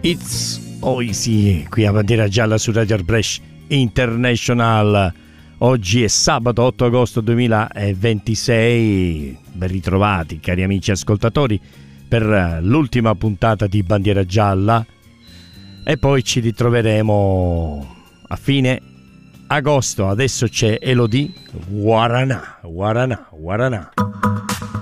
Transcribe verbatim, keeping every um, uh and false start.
It's oh sì, qui a Bandiera Gialla su Radio Brescia International. Oggi è sabato otto agosto duemilaventisei. Ben ritrovati cari amici ascoltatori per l'ultima puntata di Bandiera Gialla e poi ci ritroveremo a fine agosto. Adesso c'è Elodie Guaranà, Guaranà, Guaranà.